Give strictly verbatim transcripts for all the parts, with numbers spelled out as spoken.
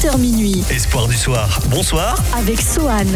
vingt heures minuit. Espoir du soir, bonsoir. Avec Sohan.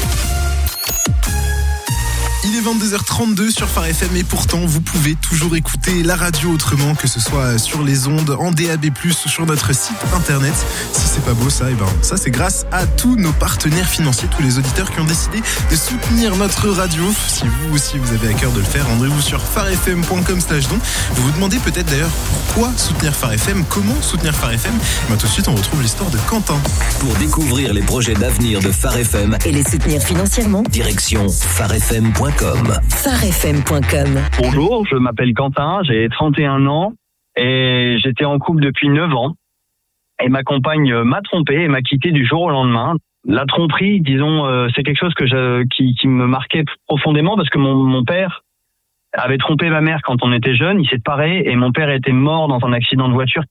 Il est vingt-deux heures trente-deux sur Phare F M et pourtant vous pouvez toujours écouter la radio autrement, que ce soit sur les ondes, en D A B plus, ou sur notre site internet. Si c'est pas beau ça, et ben ça c'est grâce à tous nos partenaires financiers, tous les auditeurs qui ont décidé de soutenir notre radio. Si vous aussi vous avez à cœur de le faire, rendez-vous sur pharefm point com slash don. Vous vous demandez peut-être d'ailleurs pourquoi soutenir Phare F M, comment soutenir Phare F M. Et ben tout de suite on retrouve l'histoire de Quentin. Pour découvrir les projets d'avenir de Phare F M et les soutenir financièrement, direction pharefm point com. pharefm point com. Bonjour, je m'appelle Quentin, j'ai trente et un ans et j'étais en couple depuis neuf ans. Et ma compagne m'a trompé et m'a quitté du jour au lendemain. La tromperie, disons, euh, c'est quelque chose que je, qui, qui me marquait profondément parce que mon, mon père avait trompé ma mère quand on était jeune, il s'est séparé et mon père était mort dans un accident de voiture.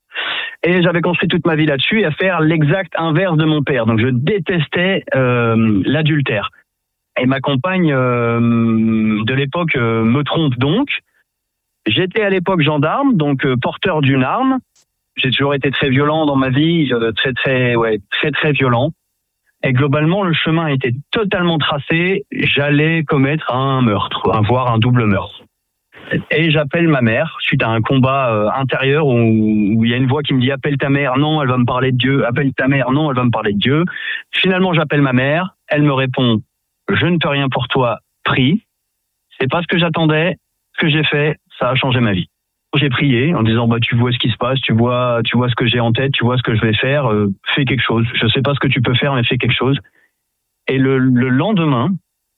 Et j'avais construit toute ma vie là-dessus et à faire l'exact inverse de mon père. Donc je détestais euh, l'adultère. Et ma compagne euh, de l'époque euh, me trompe donc. J'étais à l'époque gendarme, donc euh, porteur d'une arme. J'ai toujours été très violent dans ma vie, euh, très très ouais, très très violent. Et globalement, le chemin était totalement tracé. J'allais commettre un meurtre, voire un double meurtre. Et j'appelle ma mère suite à un combat euh, intérieur où, où il y a une voix qui me dit appelle ta mère, non, elle va me parler de Dieu. Appelle ta mère, non, elle va me parler de Dieu. Finalement, j'appelle ma mère. Elle me répond je ne peux rien pour toi, prie. C'est pas ce que j'attendais. Ce que j'ai fait, ça a changé ma vie. J'ai prié en disant bah tu vois ce qui se passe, tu vois, tu vois ce que j'ai en tête, tu vois ce que je vais faire, euh, fais quelque chose. Je sais pas ce que tu peux faire, mais fais quelque chose. Et le, le lendemain,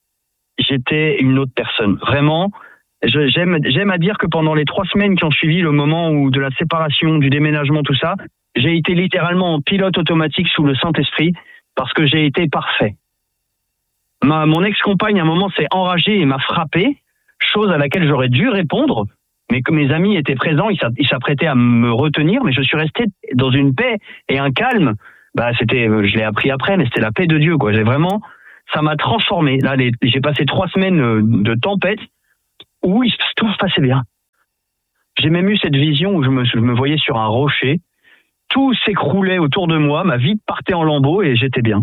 j'étais une autre personne. Vraiment, je, j'aime, j'aime à dire que pendant les trois semaines qui ont suivi le moment où de la séparation, du déménagement, tout ça, j'ai été littéralement en pilote automatique sous le Saint-Esprit parce que j'ai été parfait. Ma, mon ex-compagne, à un moment, s'est enragée et m'a frappé, chose à laquelle j'aurais dû répondre, mais que mes amis étaient présents, ils s'apprêtaient à me retenir, mais je suis resté dans une paix et un calme. Bah, c'était, je l'ai appris après, mais c'était la paix de Dieu, quoi. J'ai vraiment, ça m'a transformé. Là, les, j'ai passé trois semaines de tempête où tout se passait bien. J'ai même eu cette vision où je me, je me voyais sur un rocher, tout s'écroulait autour de moi, ma vie partait en lambeaux et j'étais bien.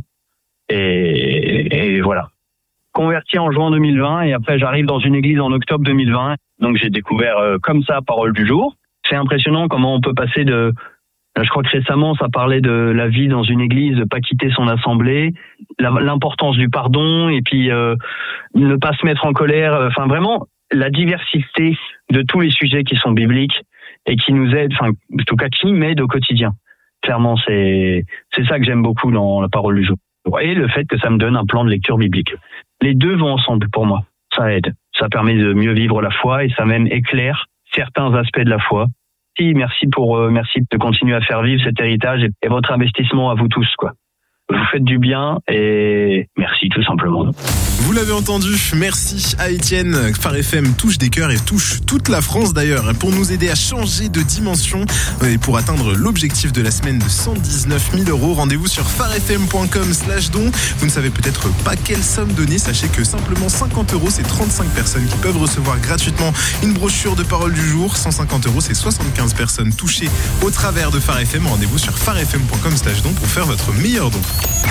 Et, et voilà. Converti en juin deux mille vingt et après j'arrive dans une église en octobre deux mille vingt. Donc j'ai découvert euh, comme ça Parole du jour. C'est impressionnant comment on peut passer de... Je crois que récemment ça parlait de la vie dans une église, de pas quitter son assemblée, la, l'importance du pardon et puis euh, ne pas se mettre en colère. Enfin vraiment la diversité de tous les sujets qui sont bibliques et qui nous aident, enfin en tout cas qui m'aident au quotidien. Clairement c'est c'est ça que j'aime beaucoup dans la Parole du jour. Et le fait que ça me donne un plan de lecture biblique. Les deux vont ensemble pour moi. Ça aide. Ça permet de mieux vivre la foi et ça même éclaire certains aspects de la foi. Si, merci pour, euh, merci de continuer à faire vivre cet héritage et, et votre investissement à vous tous, quoi. Vous faites du bien et merci tout simplement. Vous l'avez entendu, merci à Étienne. Phare F M touche des cœurs et touche toute la France d'ailleurs pour nous aider à changer de dimension et pour atteindre l'objectif de la semaine de cent dix-neuf mille euros. Rendez-vous sur pharefm point com slash don. Vous ne savez peut-être pas quelle somme donner. Sachez que simplement cinquante euros, c'est trente-cinq personnes qui peuvent recevoir gratuitement une brochure de Parole du jour. cent cinquante euros, c'est soixante-quinze personnes touchées au travers de Phare F M. Rendez-vous sur pharefm point com slash don pour faire votre meilleur don.